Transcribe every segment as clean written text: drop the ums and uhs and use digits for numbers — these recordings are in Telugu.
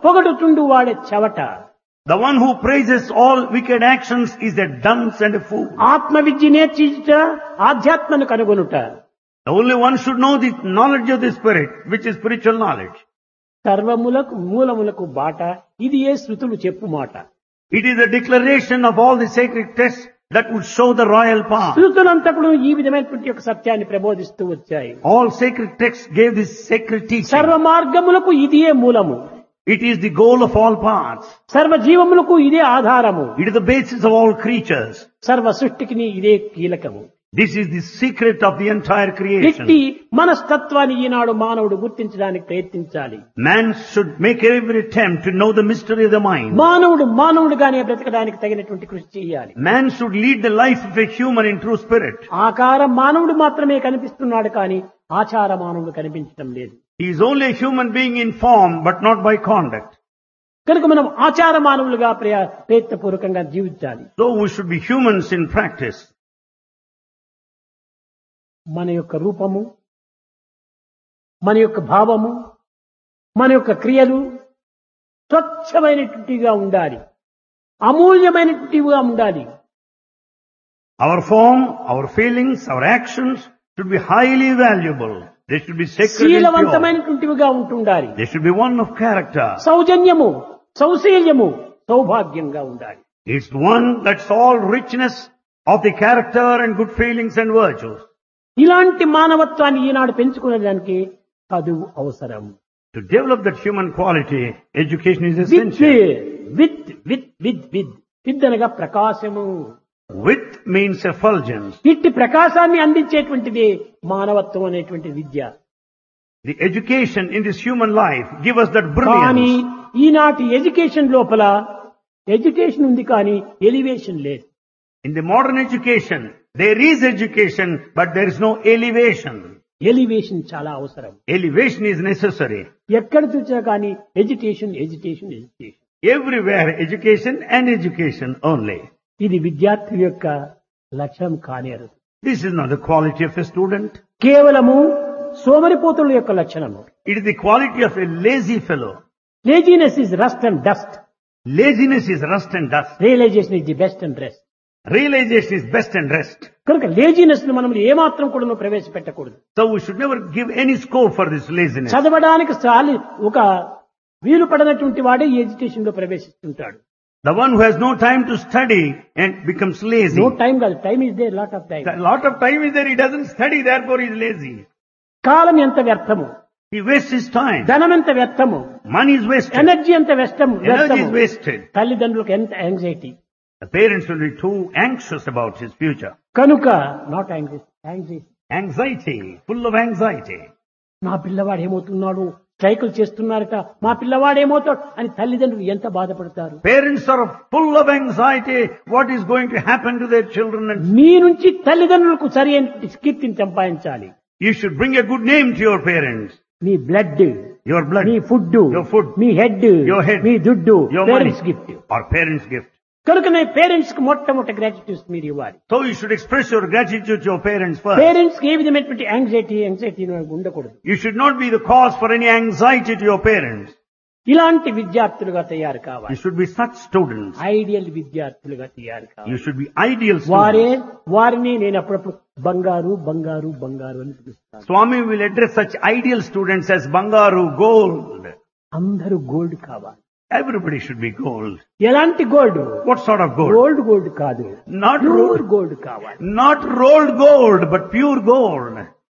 పొగడుచుండు వాడే చెవట. The one who praises all wicked actions is a dunce and a fool. ఆత్మ విద్య నేర్చుట ఆధ్యాత్మను కనుగొనుట. The only one should know the knowledge of the spirit, which is spiritual knowledge. సర్వములకు మూలములకు బాట ఇది ఏ శృతులు చెప్పు మాట. It is a declaration of all the sacred texts that would show the royal path. శృతులంతకుడు ఈ విధమైనటువంటి ఒక సత్యాన్ని ప్రబోధిస్తూ వచ్చాయి. All sacred texts gave this sacred teaching. సర్వ మార్గములకు ఇదే మూలము. It is the goal of all paths. సర్వ జీవములకు ఇదే ఆధారము. It is the basis of all creatures. సర్వ సృష్టికి ఇదే కీలకము. This is the secret of the entire ఇట్టి creation. మనస్తత్వాన్ని ఈనాడు మానవుడు గుర్తించడానికి ప్రయత్నించాలి. Man should make every attempt to know the mystery of the mind. మానవుడుగానే బ్రతకడానికి తగినటువంటి కృషి చేయాలి. Man should lead the life of a human in true spirit. ఆకారం మానవుడు మాత్రమే కనిపిస్తున్నాడు కానీ ఆచార మానవుడు కనిపించడం లేదు. He is only a human being in form, but not by conduct. కనుక మనం ఆచార మానవులుగా ప్రయత్నపూర్వకంగా జీవించాలి. So we should be humans in practice. మన యొక్క రూపము, మన యొక్క భావము, మన యొక్క క్రియలు స్వచ్ఛమైనటువంటివిగా ఉండాలి, అమూల్యమైనటువంటివిగా ఉండాలి. Our form, our feelings, our actions should be highly valuable. They should be sacred and pure. శీలవంతమైనటువంటివిగా ఉంటుండాలి. They should be one of character. సౌజన్యము, సౌశీల్యము, సౌభాగ్యంగా ఉండాలి. It's one that's all richness of the character and good feelings and virtues. ఇలాంటి మానవత్వాన్ని ఈనాడు పెంచుకునేదానికి చదువు అవసరం. To develop that human quality, education is essential. With అనగా ప్రకాశము. With means effulgence. ఇట్టి ప్రకాశాన్ని అందించేటువంటిది మానవత్వం అనేటువంటి విద్య. The education in this human life give us that కానీ brilliance. ఈనాటి ఎడ్యుకేషన్ లోపల ఎడ్యుకేషన్ ఉంది కానీ ఎలివేషన్ లేదు. In the modern education, there is education, but there is no elevation. Elevation చాలా అవసరం. Elevation is necessary. ఎక్కడ చూసినా కానీ education education education. Everywhere education and education only. ఇది విద్యార్థి యొక్క లక్ష్యం కానేరు. This is not the quality of a student. కేవలము సోమరిపోతుల యొక్క లక్షణము. It is the quality of a lazy fellow. Laziness is rust and dust. Laziness is rust and dust. Realisation is the best and rest. Realization is best and rest. కనుక లేజినెస్ ను మనం ఏమాత్రం కూడా ప్రవేశపెట్టకూడదు. So we should never give any scope for this laziness. చదవడానికి ఒక వీలు పడనటువంటి వాడే ఈ ఎడ్యుకేషన్ లో ప్రవేశిస్తుంటాడు. The one who has no time to study and becomes lazy. No time కాదు, time is there, lot of time. A lot of time is there, he doesn't study, therefore he is lazy. కాలం ఎంత వ్యర్థము, He wastes his time. ధనం ఎంత వ్యర్థము, Money is wasted. ఎనర్జీ ఎంత వ్యర్థము. Energy is wasted. తల్లిదండ్రులకు ఎంత anxiety. The parents will be too anxious about his future. కనుక not anxiety, Anxiety, full of anxiety. నా పిల్లవాడు ఏమవుతున్నాడు, స్ట్రైకులు చేస్తున్నారట, మా పిల్లవాడు ఏమవుతాడు అని తల్లిదండ్రులు ఎంత బాధపడతారు. Parents are full of anxiety. What is going to happen to their children? And మీ నుంచి తల్లిదండ్రులకు సరి అయిన కీర్తిని సంపాదించాలి. you should bring a good name to your parents. Me blood, Your blood, me food, your food, me head, your head, మీ దుడ్డు, your money, parents gift. or parents' gift. కనుకనే పేరెంట్స్ కి మొట్టమొదటి గ్రాటిట్యూడ్ మీరు ఇవ్వాలి. So you should express your gratitude to your parents first. Parents కి ఏ విధమైనటువంటి యాంగ్జైటీ ఉండకూడదు. You should not be the cause for any anxiety to your parents. ఇలాంటి విద్యార్థులుగా తయారు కావాలి. You should be such students. Ideal విద్యార్థులుగా తయారు కావాలి. You should be ideal students. వారిని నేను అప్పుడప్పుడు బంగారు బంగారు బంగారు అని పిలుస్తాను. Swami will address such ideal students as Bangaru, gold. అందరూ గోల్డ్ కావాలి. Everybody should be gold. ఎలాంటి gold? What sort of gold? Gold కాదు, Not ప్యూర్ rolled, గోల్డ్ కావాలి. not rolled gold, but pure gold.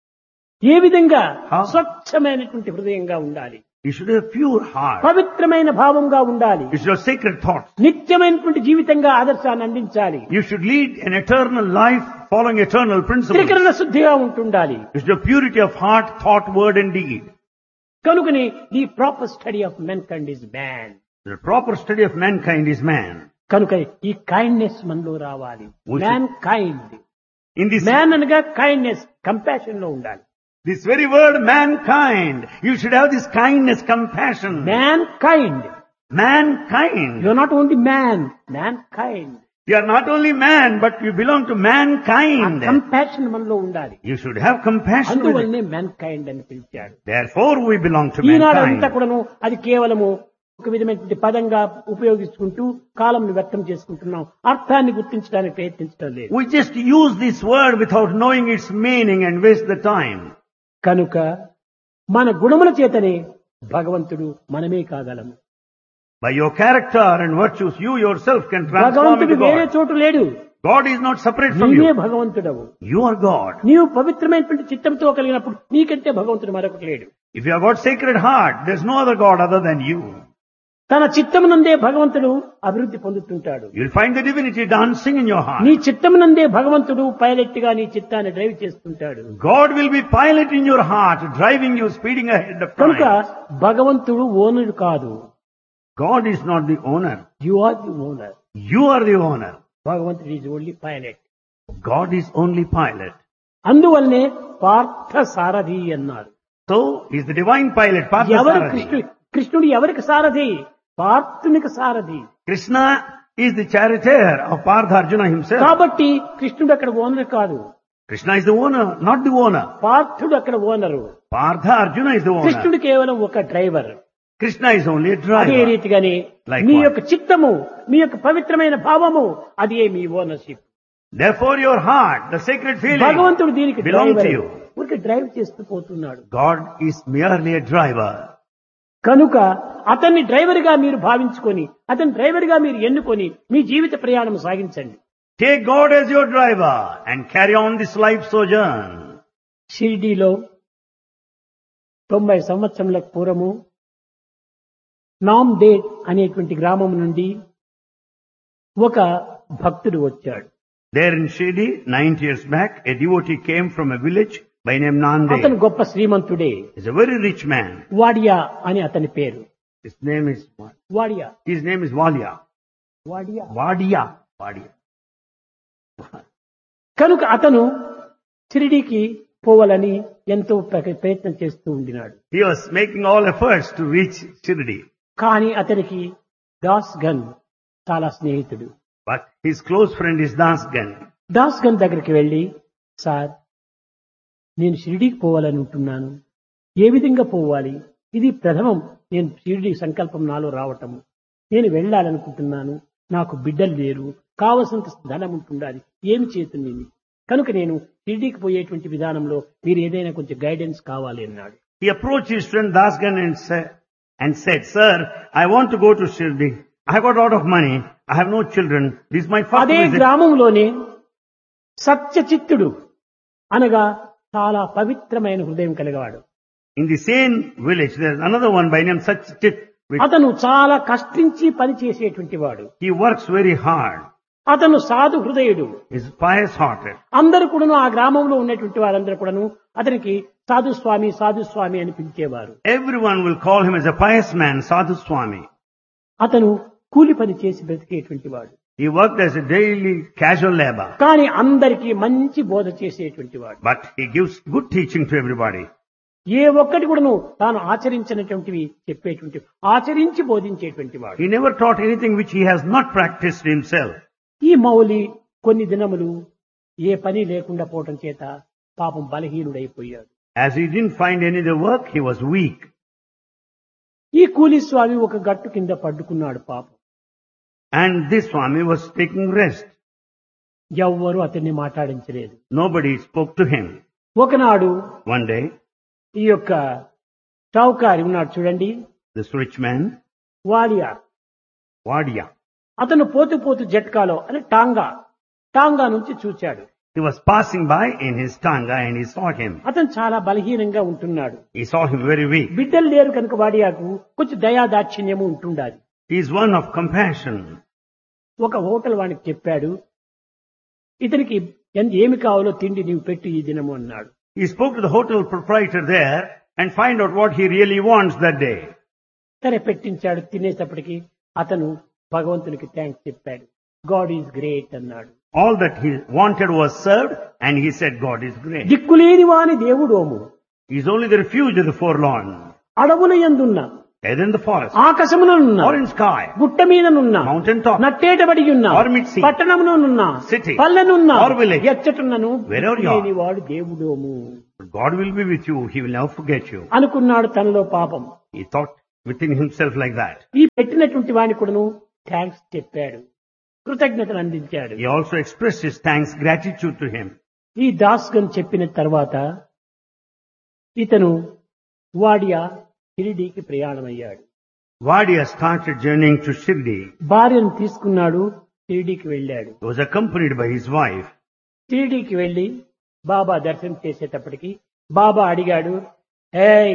ఏ విధంగా? How? స్వచ్ఛమైనటువంటి హృదయంగా ఉండాలి, You should have a pure heart. పవిత్రమైన భావంగా ఉండాలి, You should have sacred thoughts. నిత్యమైనటువంటి జీవితంగా ఆదర్శాన్ని అందించాలి, You should lead an eternal life following eternal principles. త్రికరణ శుద్ధిగా ఉంటుండాలి. You should have purity of heart, thought, word and deed. కనుకని the proper study of మెన్కైండ్ is man. The proper study of mankind is man. కనుక ఈ కైండ్నెస్ మనలో రావాలి. We should- man kind, In this, man అనగా కైండ్నెస్, కంపాషన్ లో ఉండాలి. this very word mankind, you should have this kindness, compassion. Man kind, Mankind. You are not only man kind. You are not only man, but you belong to mankind. Compassion మనలో ఉండాలి. You should have compassion with it. అందువల్లనే మ్యాన్ కైండ్ అని పిలిచాడు. Therefore we belong to ఈనాడు అంతా mankind. కూడాను అది కేవలము ఒక విధమైనటువంటి పదంగా ఉపయోగించుకుంటూ కాలంను వ్యక్తం చేసుకుంటున్నాం. అర్థాన్ని గుర్తించడానికి ప్రయత్నించడం లేదు. We just use this word without knowing its meaning and waste the time. కనుక మన గుణముల చేతనే భగవంతుడు మనమే కాగలము. By your character and virtues, you yourself can transform భగవంతుడు into వేరే God. చోటు లేడు. God is not separate from నీవే you. భగవంతుడవు. You are God. నీవు పవిత్రమైనటువంటి చిత్తంతో కలిగినప్పుడు నీకంటే భగవంతుడు మరొకటి లేడు. If you have got sacred heart, there's no other God other than you. తన చిత్తమునందే భగవంతుడు అభివృద్ధి పొందుతుంటాడు. You'll find the divinity dancing in your heart. నీ చిత్తమునందే భగవంతుడు పైలట్ గా నీ చిత్తాన్ని డ్రైవ్ చేస్తుంటాడు. God will be pilot in your heart, driving you, speeding ahead of కనుక time. భగవంతుడు ఓనర్ కాదు. God is not the owner. You are the owner. You are the owner. భగవంతుడు is only pilot. God is only pilot. అందువల్లనే పార్థ సారథి అన్నారు. So, he's the divine pilot, ఎవరు Parthasarathi. కృష్ణుడు ఎవరికి సారథి? పార్థునికి సారథి. Krishna is the charioteer of Partha Arjuna himself. కాబట్టి కృష్ణుడు అక్కడ ఓనర్ కాదు. Krishna is the owner, not the owner. పార్థుడు అక్కడ owner. Partha Arjuna is the owner. కృష్ణుడు కేవలం ఒక driver. Krishna is only a అదే driver. రీతిగానే Likewise. మీ యొక్క చిత్తము, మీ యొక్క పవిత్రమైన భావము అదే మీ ownership. Therefore your heart, the sacred feeling, భగవంతుడు దీనికి belong to డ్రైవర్. you. ఊరికే డ్రైవ్ చేస్తూ పోతున్నాడు. God is merely a driver. కనుక అతన్ని డ్రైవర్ గా మీరు భావించుకొని, అతని డ్రైవర్ గా మీరు ఎన్నుకొని మీ జీవిత ప్రయాణం సాగించండి. Take God as your driver and carry on this life sojourn. షిరిడీలో 90 సంవత్సరముల పూర్వము నామ్దేడ్ అనేటువంటి గ్రామం నుండి ఒక భక్తుడు వచ్చాడు. There in Shirdi, 90 years back, a devotee came from a village by name అతను Nanded. గొప్ప శ్రీమంతుడే. He's a very rich man. Wadia అని అతని పేరు. His name is what? Wadia His name is Valia. Wadia Vadia. Vadia. కనుక అతను షిరిడీకి పోవాలని ఎంతో ప్రయత్నం చేస్తూ ఉండినాడు. He was making all efforts to reach Shirdi. కానీ అతనికి దాస్ గన్ చాలా స్నేహితుడు. But his close friend is Dasgan. Das gun దగ్గరికి వెళ్లి, సార్ నేను షిరిడీకి పోవాలని ఉంటున్నాను, ఏ విధంగా పోవాలి? ఇది ప్రథమం నేను షిరిడీ సంకల్పం నాలో రావటం. నేను వెళ్ళాలనుకుంటున్నాను, నాకు బిడ్డలు లేరు, కావలసినంత ధనం ఉంటుండాలి, ఏమి చేతుంది? కనుక నేను షిరిడీకి పోయేటువంటి విధానంలో మీరు ఏదైనా కొంచెం గైడెన్స్ కావాలి అన్నాడు. He approached his friend Dasgan and said, Sir, I want to go to Shirdi. I have got a lot of money. I have no children. This is my first అదే visit. గ్రామంలోనే సత్యచిత్తుడు అనగా చాలా పవిత్రమైన హృదయం కలిగవాడు. In the same village, there is another one by name Satchit. అతను చాలా కష్టించి పని చేసేటువంటి వాడు. He works very hard. అతను సాధు హృదయుడు. He is pious hearted. అందరూ కూడాను ఆ గ్రామంలో ఉన్నటువంటి వారందరూ కూడాను అతనికి సాధు స్వామి సాధు స్వామి అని పిలిచేవారు. Everyone will call him as a pious man, Sadhu Swami. అతను కూలి పని చేసి బ్రతికేటువంటి వాడు. He worked as a daily casual labor. కానీ అందరికీ మంచి బోధ చేసేటువంటి వాడు. But he gives good teaching to everybody. ఏ ఒక్కటి కూడాను తాను ఆచరించినటువంటివి చెప్పేటువంటి, ఆచరించి బోధించేటువంటి వాడు. He never taught anything which he has not practiced himself. ఈ మౌలి కొన్ని దినములు ఏ పని లేకుండా పోవటం చేత పాపం బలహీనుడైపోయాడు. As he didn't find any other work, he was weak. ఈ కూలి స్వామి ఒక గట్టు కింద పడ్డుకున్నాడు పాపం. And this Swami was taking rest. ఎవ్వరూ అతన్ని మాట్లాడించలేదు. Nobody spoke to him. ఒకనాడు One day, ఈ యొక్క చౌకారి ఉన్నాడు చూడండి, this rich man, వాలియా, Vadia, అతను పోతూ పోతూ జట్కాలో అని టాంగా నుంచి చూచాడు. he was passing by in his tanga and he saw him. అతను చాలా బలహీనంగా ఉంటున్నాడు. He saw him very weak. బిడ్డలు లేరు కనుక వాడియాకు కొంచెం దయాదాక్షిణ్యము ఉంటుండాలి. He is one of compassion. ఒక హోటల్ వానికి చెప్పాడు, ఇతనికి ఏమి కావాలో తిండి నీవు పెట్టు ఈ దినము అన్నాడు. He spoke to the hotel proprietor there and find out what he really wants that day. సరే పెట్టించాడు. తినేటప్పటికి అతను భగవంతునికి థ్యాంక్స్ చెప్పాడు. గాడ్ ఈజ్ గ్రేట్ అన్నాడు. All that he wanted was served and he said God is great. దిక్కులేని వాని దేవుడోము, He is only the refuge of the forlorn. అడవుల యందున్న, Either in the forest ఆకాశమునున్న, or in sky, గుట్ట మీదనున్న, mountain top, నట్టేటబడి ఉన్న, or mid-sea, పట్టణమునున్న, city, పల్లెనున్న, or village, ఎచ్చటున్నను wherever you are. దిక్కులేని వాడు దేవుడోము God will be with you. He will never forget you. అనుకున్నాడు తనలో పాపం. He thought within himself like that. ఈ పెట్టినటువంటి వాని కూడాను థ్యాంక్స్ చెప్పాడు, కృతజ్ఞతలు అందించాడు. He also expressed his thanks, gratitude to him. ఈ దాస్గన్ చెప్పిన తర్వాత ఇతను వాడియా షిరిడీకి ప్రయాణమయ్యాడు. Wadia started journeying to Shirdi. భార్యను తీసుకున్నాడు, షిరిడీకి వెళ్ళాడు. He was accompanied by his wife. షిరిడీకి వెళ్లి బాబా దర్శనం చేసేటప్పటికి బాబా అడిగాడు, ఏయ్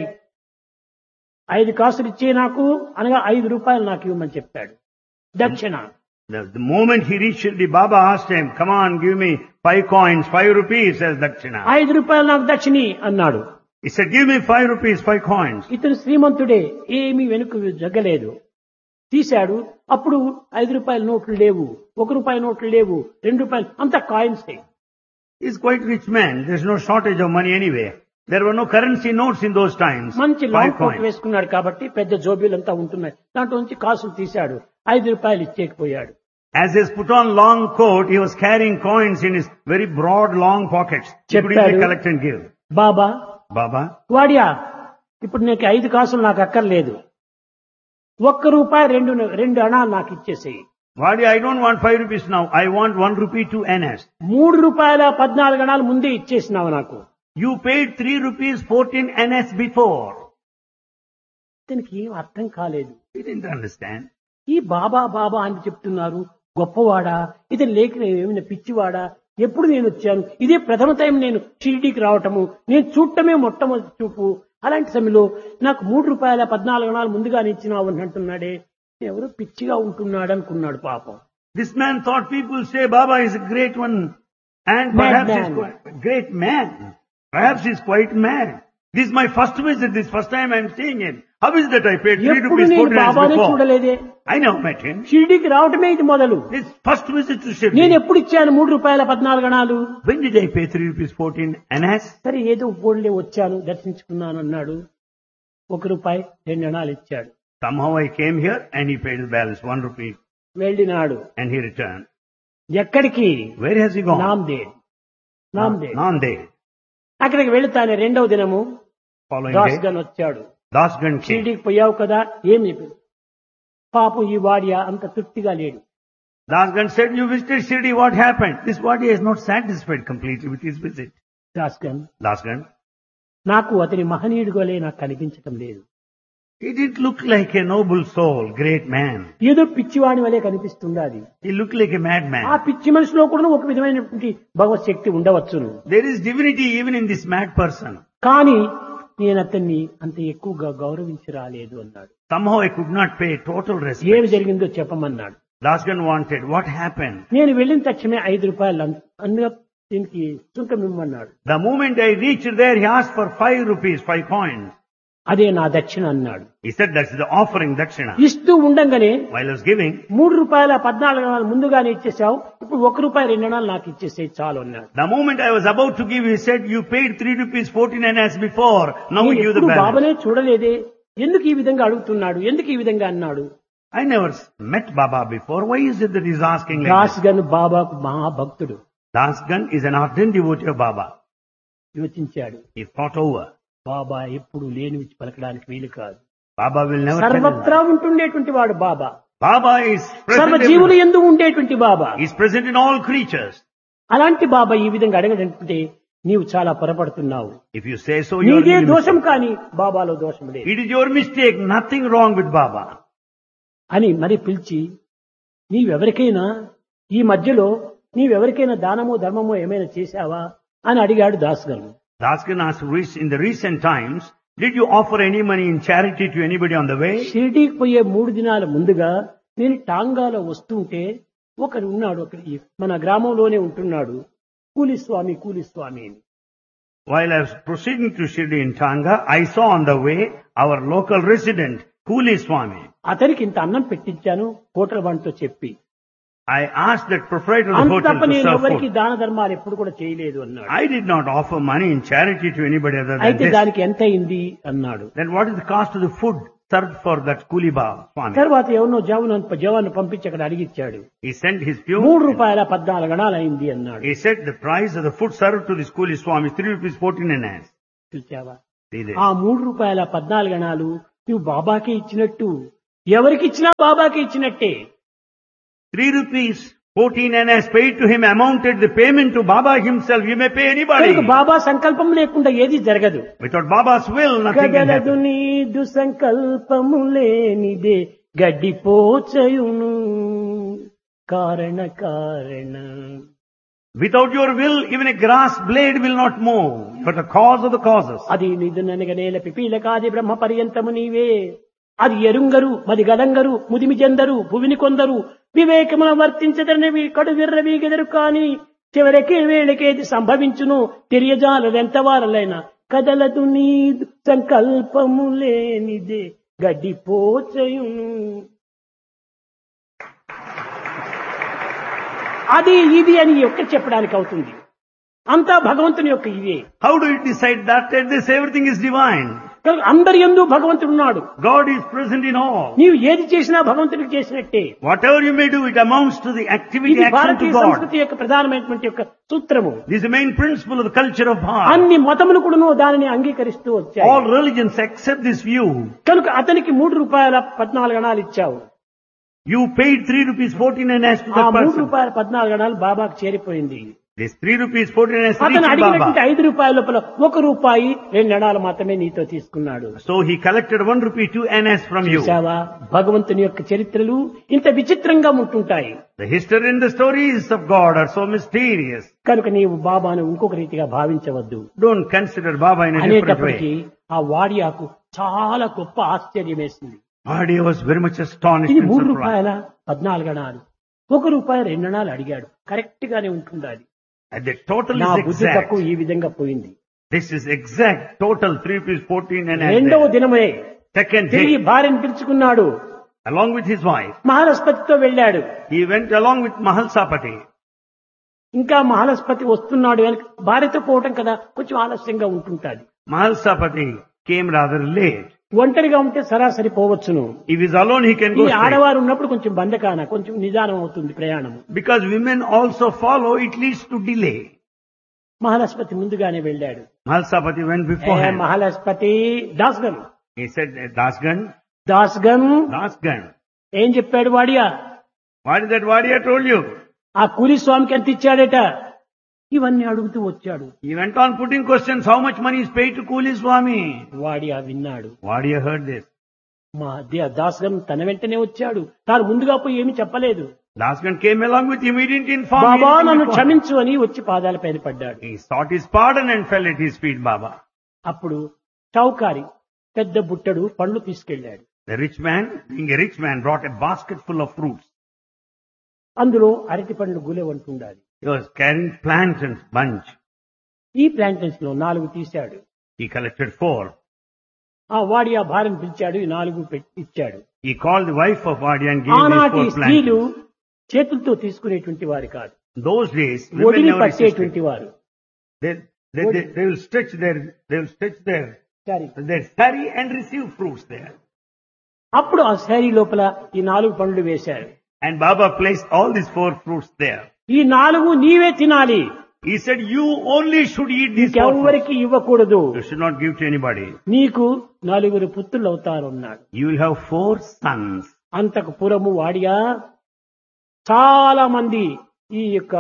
5 కాసులు ఇచ్చే నాకు అనగా 5 రూపాయలు నాకు ఇవ్వమని చెప్పాడు దక్షిణ. The moment he reached Shirdi, Baba asked him, come on, give me 5 coins, 5 rupees as dakshina. 5 రూపాయలు నాకు దక్షిణి అన్నాడు. He said, give me 5 rupees, 5 coins. ఇతను శ్రీమంతుడే, ఏమీ వెనుక జగ్గలేదు. తీశాడు. అప్పుడు 5 రూపాయల నోట్లు లేవు, 1 రూపాయి నోట్లు లేవు, 2 రూపాయలు, అంత coins. He's quite rich man. There's no shortage of money anyway. There were no currency notes in those times. మంచి 5 లాంగ్ కోట్ coins. వేసుకున్నాడు కాబట్టి పెద్ద జోబీలంతా ఉంటున్నాయి. దాంట్లో నుంచి కాసులు తీశాడు, 5 రూపాయలు ఇచ్చేకపోయాడు. As he's put on long coat, he was carrying coins in his very broad, long pockets. He could easily collect and give. Baba, Baba, Wadia, ఇప్పుడు నీకు 5 కాసులు నాకు అక్కర్లేదు, 1 రూపాయి 2 అణాలు నాకు ఇచ్చేసేయి. Wadia, I don't want 5 rupees now. I want 1 rupee to NS. 3 రూపాయల 14 అణాలు ముందే ఇచ్చేసినావు నాకు. You paid 3 rupees 14 NS before. ఇతనికి ఏం అర్థం కాలేదు. He didn't understand. ఈ బాబా బాబా అని చెప్తున్నారు, గొప్పవాడా, ఇతను లేక ఏమైనా పిచ్చివాడా, ఎప్పుడు నేను వచ్చాను, ఇదే ప్రథమ టైం నేను షిరిడీకి రావటము, నేను చూడటమే మొట్టమొదటి చూపు. అలాంటి సమయంలో నాకు 3 రూపాయల 14 అణాలు ముందుగానే ఇచ్చినావు అని అంటున్నాడే, ఎవరో పిచ్చిగా ఉంటున్నాడు అనుకున్నాడు పాపం. This man thought people say Baba is a great one and perhaps he's quite a great man. Perhaps he's quite mad. This is my first visit, this first time I'm seeing him. How is that I paid 3 ఎప్పుడు rupees నేను 14 బాబానే before? చూడలేదే, I never met him. షిరిడీకి రావటమే ఇది మొదలు. This first visit to నేను Shirdi. ఎప్పుడు ఇచ్చాను 3 రూపాయల 14 అణాలు? When did I pay 3 rupees 14 NS? సరే ఏదో పోన్లే వచ్చాను దర్శించుకున్నాను అన్నాడు. 1 రూపాయి 2 అణాలు ఇచ్చాడు. Somehow I came here and he paid the balance, 1 rupee, వెళ్ళినాడు. and he returned. ఎక్కడికి? Where has he gone? Nanded. Nanded. అక్కడికి వెళుతానే 2వ దినము Following దాస్ day, గన్ వచ్చాడు. Dasgan came. షిరిడీకి పోయావు కదా, ఏమి పాపం ఈ వాడియా అంత తృప్తిగా లేడు. Dasgan said, you visited Shirdi, what happened? This Wadia is not satisfied completely with his visit. Das gun, Dasgan, నాకు అతని మహనీయుడుగోలే నాకు కనిపించటం లేదు. he didn't look like a noble soul, great man. ఏదో పిచ్చివాడి వలె కనిపిస్తుంది అది. He looked like a ఆ madman. పిచ్చి మనిషిలో కూడా ఒక విధమైనటువంటి భగవత్ శక్తి ఉండవచ్చును. There is divinity even in this mad person. కానీ నేను అతన్ని అంత ఎక్కువగా గౌరవించి రాలేదు అన్నాడు. Somehow I could not pay total ఏమి respect. జరిగిందో చెప్పమన్నాడు. Dasgan wanted, what happened? నేను వెళ్ళిన తక్షణమే 5 రూపాయలు అందులో దీనికి సుంకం ఇవ్వమన్నాడు. The moment I reached there, he asked for 5 rupees, 5 coins. అదే నా దక్షిణ అన్నాడు. He said, that's the offering dakshina. ఇస్తూ ఉండంగానే While I was giving, 3 రూపాయల 14 అణాలు ముందుగానే ఇచ్చేసావు, ఇప్పుడు 1 రూపాయి 2 అణాలు నాకు ఇచ్చేసే చాలు అన్నాడు. the moment I was about to give, he said, you paid 3 rupees 14 NS before. Now we నేను give the ఎప్పుడు balance. బాబానే చూడలేదే, ఎందుకు ఈ విధంగా అడుగుతున్నాడు, ఎందుకు ఈ విధంగా అన్నాడు. I never met Baba before. Why is it that he's asking like Das this? Gun బాబాకు మహాభక్తుడు. Dasgan is an ardent devotee of Baba. యోచించాడు, He thought over. బాబా ఎప్పుడు లేనివి పలకడానికి వీలు కాదు. Baba will never tell him సర్వత్రా that. ఉంటుండేటువంటి వాడు బాబా, Baba is సర్వ present జీవులు everywhere. ఎందు ఉండేటువంటి బాబా. He's present in all creatures. అలాంటి బాబా ఈ విధంగా అడగడంటే నీవు చాలా పొరపడుతున్నావు. If you say so, you are నీదే really దోషం mistaken. కానీ బాబాలో దోషం లేదు It is your mistake. Nothing wrong with Baba. అని మరి పిలిచి, నీవెవరికైనా ఈ మధ్యలో నీవెవరికైనా దానమో ధర్మమో ఏమైనా చేశావా అని అడిగాడు దాస్ గారు. Dasgan asked, in the recent times, did you offer any money in charity to anybody on the way? షిరిడీకి పోయే 3 దినాల ముందుగా నేను టాంగాలో వస్తుంటే ఒకడు ఉన్నాడు, ఒకటి మన గ్రామంలోనే ఉంటున్నాడు, కూలిస్వామి అని. While I was proceeding to Shirdi in Tanga, I saw on the way our local resident, Kuli Swami. అతనికి ఇంత అన్నం పెట్టించాను హోటల్ వాడితో చెప్పి. I asked that proprietor of the hotel అంతప్ప to నేను serve ఎవరికి food. దాన ధర్మాలు ఎప్పుడు కూడా చేయలేదు అన్నాడు. I did not offer money in charity to anybody other than అయితే this. దానికి ఎంత అయింది అన్నాడు. Then what is the cost of the food served for that Kuliba Swami? తర్వాత ఎవరినో జవాన్ని పంపించి అక్కడ అడిగిచ్చాడు. He sent his 3 peon. రూపాయల 14 అణాలు అయింది అన్నాడు. He said the price of the food served to this Kuli Swami is 3 rupees 14 NS. చూచావా, See there. ఆ 3 రూపాయల 14 అణాలు నువ్వు బాబాకి ఇచ్చినట్టు ఎవరికి ఇచ్చినా బాబాకి ఇచ్చినట్టే. 3 rupees 14 and has paid to him amounted the payment to Baba himself. You may pay anybody. కనుక బాబా సంకల్పం లేకుండా ఏది జరగదు. Without Baba's will, nothing can కదలదు happen. నీదు సంకల్పము లేనిదే గడ్డిపోచయును కారణ కారణ. Without your will, even a grass blade will not move. You are the cause of the causes. అది నిధుననగనేల పిపీలకాది బ్రహ్మ పర్యంతము నీవే. అది ఎరుంగరు మది గలంగరు ముదిమి చెందరు భువిని కొందరు వివేకమున వర్తించదనవి కడు విర్రవీగెదరు కాని చివరికి వేళకేది సంభవించును తెలియజాలదెంత వారలైనా కదలదు నీ సంకల్పము లేనిదే గడ్డిపోచయును. అది ఇది అని ఒక్క చెప్పడానికి అవుతుంది. అంతా భగవంతుని యొక్క ఇవే. How do you decide that? That this everything is divine. అందరి యందు భగవంతుడు ఉన్నాడు. God is present in all. నీవు ఏది చేసినా భగవంతుడికి చేసినట్టే. Whatever you may do, it amounts to the activity, ఇది action భారతీయ to God. సంస్కృతి యొక్క ప్రధానమైనటువంటి యొక్క సూత్రము. This is the main principle of the culture of Bharat. అన్ని మతములు కూడాను దానిని అంగీకరిస్తూ వచ్చాయి. All religions accept this view. కనుక అతనికి ₹3.14 ఇచ్చావు. You paid 3 rupees 14 and as to ఆ that person. ₹3.14 బాబాకు చేరిపోయింది. This 3 rupees 14 and as అతను reached అడిగినటువంటి Baba. ₹5 లోపల ₹1.2 మాత్రమే నీతో తీసుకున్నాడు. So he collected 1 rupee 2 annas from you. చూశావా భగవంతుని యొక్క చరిత్రలు ఇంత విచిత్రంగా ఉంటుంటాయి. The history and the stories of God are so mysterious. కనుక నీవు బాబాను ఇంకొక రీతిగా భావించవద్దు. Don't consider Baba in a different అనేటప్పటికీ way. ఆ వాడియాకు చాలా గొప్ప ఆశ్చర్యం వేసింది. Bhadia was very much astonished ఇది and surprised. ₹3.14 ₹1 అడిగాడు. కరెక్ట్ గానే ఉంటుండాలి. And the total నా is బుద్ధి exact. తక్కువ ఈ విధంగా పోయింది. This is exact total 3 rupees 14 and as రెండవ there. దినమే Second తిరిగి day, భార్యను పిలుచుకున్నాడు. along with his wife, మహాలస్పతితో వెళ్ళాడు. he went along with Mahalsapati. ఇంకా మహాలస్పతి వస్తున్నాడు అని భార్యతో పోవటం కదా కొంచెం ఆలస్యంగా ఉంటుంటాది. Mahalsapati came rather late. ఒంటరిగా ఉంటే సరాసరి పోవచ్చును. If he's alone, he can ఈ go straight. ఆడవారు ఉన్నప్పుడు కొంచెం బంధకాన కొంచెం నిదానం అవుతుంది ప్రయాణం. Because women also follow, it leads to delay. మహాలస్పతి ముందుగానే వెళ్ళాడు. Mahalsapati went A beforehand. మహాలస్పతి దాస్గన్ He said, Dasgan, దాస్గన్ ఏం చెప్పాడు Wadia? what is that Vadia told you? ఆ కూలి స్వామికి ఎంత ఇచ్చాడట ఇవన్నీ అడుగుతూ వచ్చాడు. He went on putting questions, how much money is paid to Kuli Swami? Wadia విన్నాడు. Vadia heard this. మా దాస్గన్ తన వెంటనే వచ్చాడు. తాను ముందుగా పోయి ఏమి చెప్పలేదు. Dasgan came along with him, he didn't inform Baba anything నన్ను before. క్షమించు అని వచ్చి పాదాల పైన పడ్డాడు. He sought his pardon and fell at his feet, Baba. అప్పుడు చౌకారి పెద్ద బుట్టడు పండ్లు తీసుకెళ్లాడు. The rich man, being a rich man, brought a basket full of fruits. అందులో అరటి పండ్లు గులెవంటుండాలి. He was carrying plantains bunch. ఈ ప్లాంటన్స్ లో 4 తీశాడు. He collected 4. ఆ వాడి ఆ భార్యను పిలిచాడు. ఈ 4 ఇచ్చాడు. He called the wife of Vadia and gave ఆనాటి these 4 స్త్రీలు plantains. చేతులతో తీసుకునేటువంటి వారు కాదు. Those days, women ఒడిని never resisted. పట్టేటువంటి వారు. They will stretch their సరే sari and receive fruits there. అప్పుడు ఆ శారీ లోపల ఈ 4 పండ్లు వేశారు. And Baba placed all these 4 fruits there. ఈ 4 నీవే తినాలి. He said, you only should eat these 4 fruits. ఎవరికి ఇవ్వకూడదు. You should not give to anybody. నీకు 4 పుత్రులు అవుతారు అన్నాడు. You will have 4 sons. అంతకు పూర్వము వాడియా చాలా మంది ఈ యొక్క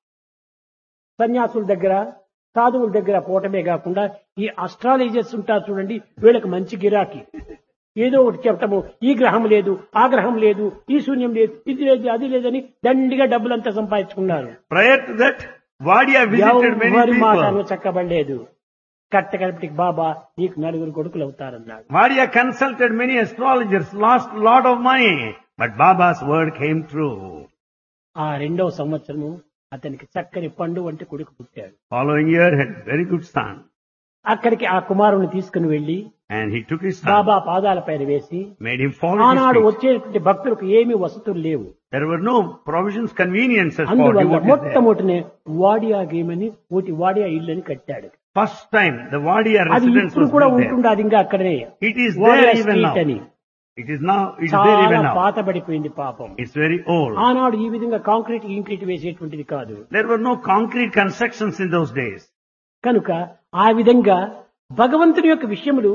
సన్యాసుల దగ్గర సాధువుల దగ్గర పోవటమే కాకుండా ఈ అస్ట్రాలజర్స్ ఉంటారు చూడండి, వీళ్ళకి మంచి గిరాకీ. ఏదో ఒకటి చెప్పటము, ఈ గ్రహం లేదు, ఆ గ్రహం లేదు, ఈ శూన్యం లేదు, ఇది లేదు, అది లేదని దండిగా డబ్బులంతా సంపాదించుకున్నారు. Prior to that, Vadia visited many ఎవరి మాటను people. చక్కబడలేదు. కట్టకడపటికి బాబా నీకు 4 కొడుకులు అవుతారన్నాడు. Vadia consulted many astrologers, lost a lot of money. But Baba's word came true. ఆ 2వ సంవత్సరము అతనికి చక్కని పండు వంటి కొడుకు పుట్టాడు. Following year had very good son. అక్కడికి ఆ కుమారుని తీసుకుని వెళ్లి And he took his son, బాబా పాదాల పైన వేసి, made him fall at ఆనాడు his feet. వచ్చేటువంటి భక్తులకు ఏమీ వసతులు లేవు. There were no provisions, conveniences for అందువల్ల devotees there. మొట్టమొదటినే వాడియా గేమని ఒకటి వాడియా ఇల్లని కట్టాడు. First time the Vadia అది residence ఇప్పుడు was కూడా built there. ఉంటుంది. అది ఇంకా అక్కడనే It is Wadia there even street now. అని. It is there even చాలా now. పాతబడిపోయింది పాపం. It's very old. ఆనాడు ఈ విధంగా కాంక్రీట్ ఇంక్రీట్ వేసేటువంటిది కాదు. There were no concrete constructions in those days. కనుక ఆ విధంగా భగవంతుని యొక్క విషయములు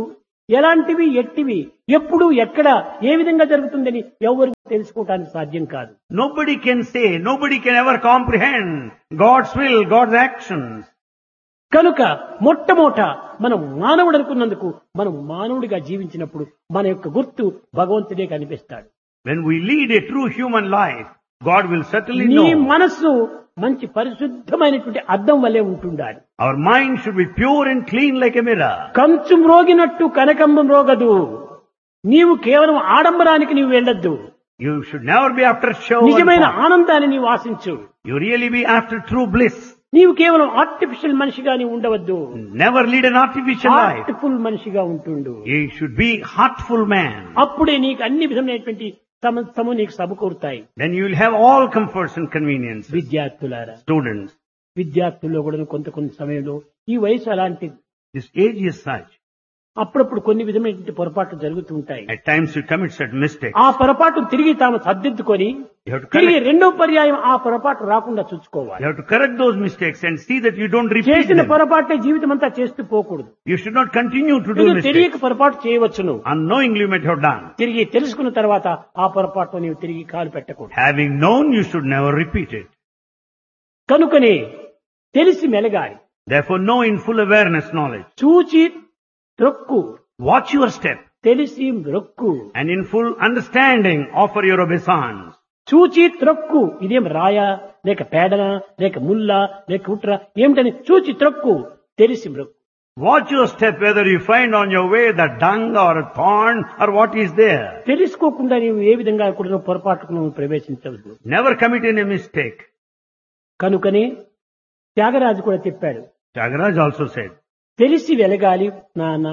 ఎలాంటివి ఎట్టివి ఎప్పుడు ఎక్కడ ఏ విధంగా జరుగుతుందని ఎవరికి తెలుసుకోవడానికి సాధ్యం కాదు. Nobody can say, nobody can ever comprehend God's will, God's actions. కనుక మొట్టమొదట మనం మానవుడు అనుకున్నందుకు మనం మానవుడిగా జీవించినప్పుడు మన యొక్క గుర్తు భగవంతుడే కనిపిస్తాడు. When we lead a true human life, God will certainly నీ know. మనస్సు మంచి పరిశుద్ధమైనటువంటి అద్దం వలె ఉంటుండాలి. Our mind should be pure and clean like a mirror. కంచు మ్రోగినట్టు కనకంబం రోగదు. నీవు కేవలం ఆడంబరానికి నీవు వెళ్ళొద్దు. You should never be after show. నిజమైన ఆనందాన్ని నీవు ఆశించు. You really be after true bliss. నీవు కేవలం ఆర్టిఫిషియల్ మనిషిగా నీవు ఉండవద్దు. Never lead an artificial life. Heartful మనిషిగా ఉంటుండు. You should be heartful man. అప్పుడే నీకు అన్ని విధమైనటువంటి సమస్తము నీకు సమకూరుతాయి. Then you will have all comforts and conveniences. విద్యార్థులారా, Students, విద్యార్థుల్లో కూడా కొంత సమయంలో ఈ వయసు అలాంటిది. this age is such. అప్పుడప్పుడు కొన్ని విధమైనటువంటి పొరపాట్లు జరుగుతూ ఉంటాయి. At times you commit certain mistakes. ఆ పొరపాటు తిరిగి తాము సర్దిద్దుకొని You have to తిరిగి correct, రెండో పర్యాయం ఆ పొరపాటు రాకుండా చూసుకోవాలి. you have to correct those mistakes and see that you don't repeat చేసిన them. పొరపాటే జీవితం అంతా చేస్తూ పోకూడదు. You should not continue to do ఇది mistakes. తెలియక పొరపాటు చేయవచ్చును. Unknowingly you might have done. తిరిగి తెలుసుకున్న తర్వాత ఆ పొరపాటు నీవు తిరిగి కాలు పెట్టకూడదు. Having known, you should never repeat it. కనుకనే తెలిసి మెలగాలి. Therefore, know in full awareness knowledge. చూచి త్రొక్కు, Watch your step తెలిసి మ్రొక్కు. and in full understanding offer your obeisance. చూచి త్రొక్కు, ఇదేం రాయా లేక పేడనా లేక ముల్లా లేక కుట్రా ఏమిటని చూచి త్రొక్కు, తెలిసి మ్రొక్కు. Watch your step whether you find on your way the dung or a thorn or what is there. తెలుసుకోకుండా నీవు ఏ విధంగా కూడా పొరపాటుకు నువ్వు ప్రవేశించవద్దు. Never commit any mistake. కనుకనే త్యాగరాజు కూడా చెప్పాడు, Tyagaraja also said, తెలిసి వెలగాలి నాన్న.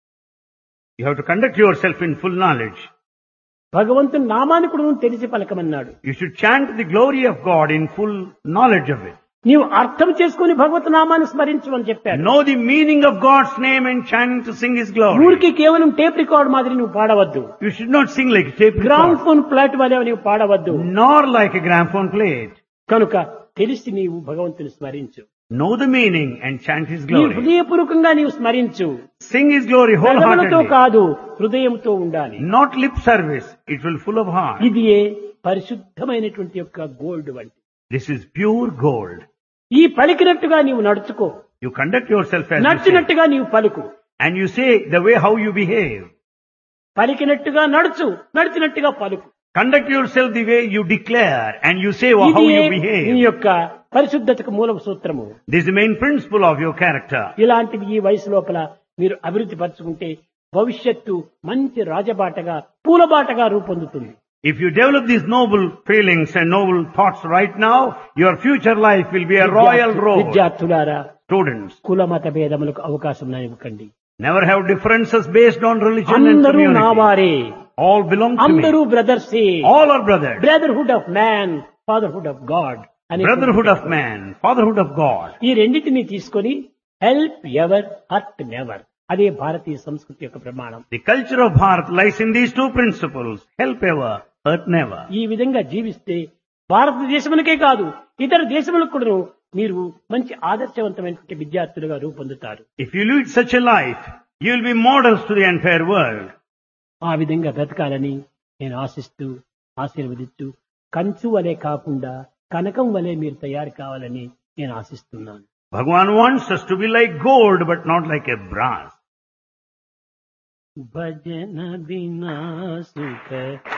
you have to conduct yourself in full knowledge. భగవంతుని నామాన్ని కూడా నువ్వు తెలిసి పలకమన్నాడు. You should chant the glory of God in full knowledge of it. నీవు అర్థం చేసుకుని భగవత్ నామాన్ని స్మరించు అని చెప్పాడు. Know the meaning of God's name and chant to sing His glory. ఊరికి కేవలం టేప్ రికార్డ్ మాదిరి నువ్వు పాడవద్దు. You should not sing like a tape gram record, phone plot వలె నీవు పాడవద్దు. nor like a gramophone plate. కనుక తెలిసి నీవు భగవంతుని స్మరించు. Know the meaning and chant His నీ glory. హృదయపూర్వకంగా నీవు స్మరించు. Sing His glory పెదవులతో wholeheartedly. కాదు, హృదయంతో ఉండాలి. Not lip service. It will full of heart. ఇది పరిశుద్ధమైనటువంటి యొక్క గోల్డ్ వంటి. This is pure gold. ఈ పలికినట్టుగా నీవు నడుచుకో, You conduct yourself as you say. నడిచినట్టుగా నీవు పలుకు. And you say the way how you behave. పలికినట్టుగా నడుచు, నడిచినట్టుగా పలుకు. Conduct yourself the way you declare and you say how ఇది you నీ behave. యొక్క పరిశుద్ధతకు మూల సూత్రము. This is the main principle of your character. ఇలాంటివి ఈ వయసు లోపల మీరు అభివృద్ధి పరుచుకుంటే భవిష్యత్తు మంచి రాజబాటగా పూలబాటగా రూపొందుతుంది. If you develop these noble feelings and noble thoughts right now, your future life will be a royal road. విద్యార్థులారా, Students, కుల మత భేదములకు అవకాశం ఇవ్వకండి. never have differences based on religion and అందరూ నా community. వారే, All belong to అందరూ me. బ్రదర్సే. All are brothers. Brotherhood of man, fatherhood of God అని Brotherhood of man, fatherhood of God. ఈ రెండింటిని తీసుకొని హెల్ప్ ఎవర్, హర్ట్ నెవర్, అదే భారతీయ సంస్కృతి యొక్క ప్రమాణం. The culture of Bharat lies in these two principles. Help ever, hurt never. ఈ విధంగా జీవిస్తే భారతదేశమునకే కాదు ఇతర దేశములకు కూడా మీరు మంచి ఆదర్శవంతమైనటువంటి విద్యార్థులుగా రూపొందుతారు. If you lead such a life, you will be models to the entire world. ఆ విధంగా బ్రతకాలని నేను ఆశిస్తూ ఆశీర్వదిస్తూ కంచు వలె కాకుండా కనకం వలె మీరు తయారు కావాలని నేను ఆశిస్తున్నాను. Bhagavan wants us to be like gold but not like a brass. భజన బినా సుఖ